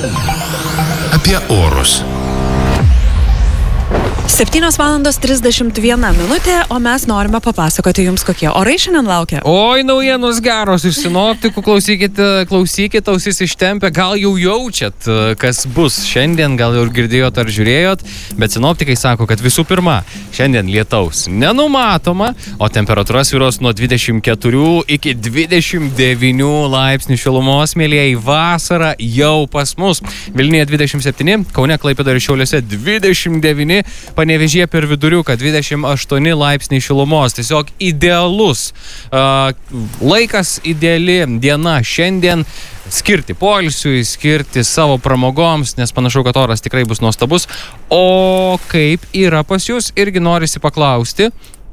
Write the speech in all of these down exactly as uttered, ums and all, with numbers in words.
Apie orus. septynios valandos trisdešimt viena minutė, o mes norime papasakoti jums, kokie orai šiandien laukia. Oi, naujienos geros iš sinoptikų, klausykit, klausykit, ausis ištempę, gal jau jaučiat, kas bus šiandien, gal jau girdėjot ar žiūrėjot, bet sinoptikai sako, kad visų pirma, šiandien lietaus nenumatoma, o temperatūra svyruos nuo dvidešimt keturių iki dvidešimt devynių laipsnių šilumos, mielieji, vasara jau pas mus. Vilniuje dvidešimt septyni, Kaune, Klaipėdoje ir Šiauliuose dvidešimt devyni, Panevėžyje per viduriuką dvidešimt aštuoni laipsniai šilumos. Tiesiog idealus uh, laikas, ideali diena šiandien skirti poilsiui, skirti savo pramogoms, nes panašu, kad oras tikrai bus nuostabus. O kaip yra pas jūs, irgi norisi paklausti.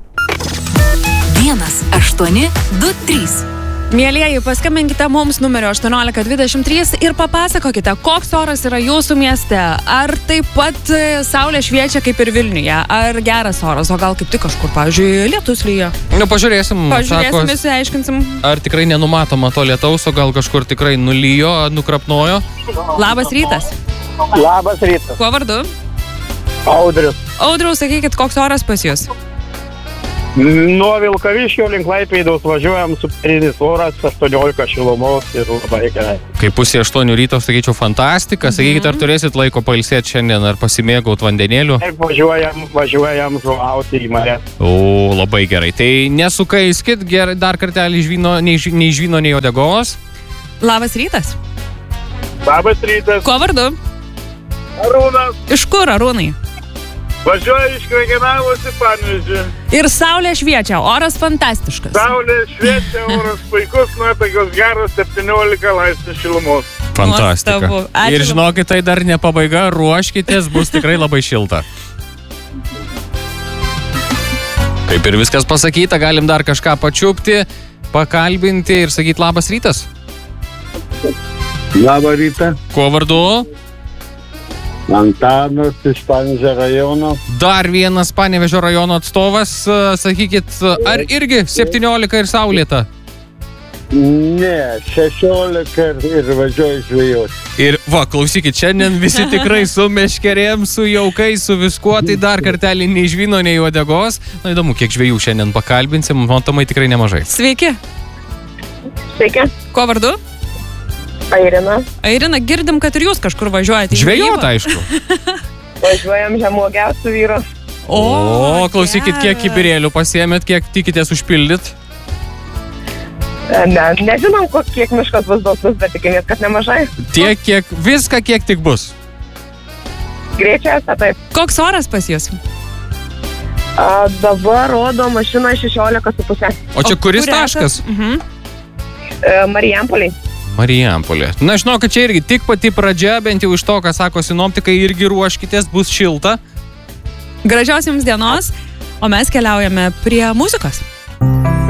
vienas aštuoni du trys. Mielieji, paskambinkite mums numeriu aštuoniolika dvidešimt trys ir papasakokite, koks oras yra jūsų mieste. Ar taip pat saulė šviečia kaip ir Vilniuje, ar geras oras, o gal kaip tik kažkur, pavyzdžiui, lietus lyja. Nu, pažiūrėsim. Pažiūrėsim, visi aiškinsim. Ar tikrai nenumatoma to lietaus, o gal kažkur tikrai nulijo, nukrapnojo? Labas rytas. Labas rytas. Kuo vardu? Audrius. Audrius, sakykit, koks oras pas jūs? Nuo Vilkaviškio link Klaipėdos važiuojam, superinis oras, aštuoniolika šilumos ir labai gerai. Kaip pusė aštuonių ryto, sakyčiau, fantastika. Sakykit, ar turėsit laiko pailsėti šiandien, ar pasimėgaut vandenėlių? Taip, važiuojam, važiuojam žuvauti į mare. O, labai gerai. Tai nesukaiskit, gerai, dar kartelį iš vyno, nei, nei žvyno, nei uodegos. Labas rytas. Labas rytas. Kuo vardu? Arūnas. Iš kur, Arūnai? Važiuoju iš Krekenavos į Panevėžį. Ir saulė šviečia, oras fantastiškas. Saulė šviečia, oras puikus, nuotaikos geros, septyniolika laipsnių šilumos. Fantastika. Nuostabu. Ačiū. Ir žinokit, tai dar ne pabaiga, ruoškitės, bus tikrai labai šilta. Kaip ir viskas pasakyta, galim dar kažką pačiupti, pakalbinti ir sakyti labas rytas. Labą rytą. Kuo vardu? Antanas iš Panevėžio rajono. Dar vienas Panevėžio rajono atstovas. Sakykit, ar irgi septyniolika ir saulėta? Ne, šešiolika ir, ir važiuoju žvejoti. Ir va, klausykit, šiandien visi tikrai su meškerėm, su jaukais, su viskuo, tai dar kartelį nei žvyno, nei uodegos. Na, įdomu, kiek žvejų šiandien pakalbinsim, matomai tikrai nemažai. Sveiki. Sveiki. Kuo vardu? Airina. Airina, girdim, kad ir jūs kažkur važiuojate. Žvejot, aišku. Važiuojam žemuogiausių vyru. O, o klausykit, kiek kibirėlių pasiėmėt, kiek tikitės užpildyt? Ne, nežinom, kiek miškas bus daugus, bet tikimės, kad nemažai. Tiek, kiek, viską, kiek tik bus. Greičiausia, taip. Koks oras pas jūs? A, dabar rodo mašina šešiolika su pusė. O čia O kuris kur taškas? esat? Mhm. E, Marijampoliai. Marijampolė. Na, žinau, kad čia irgi tik pati pradžia, bent jau iš to, ką sako sinoptikai, irgi ruoškitės, bus šilta. Gražios jums dienos, o mes keliaujame prie muzikos.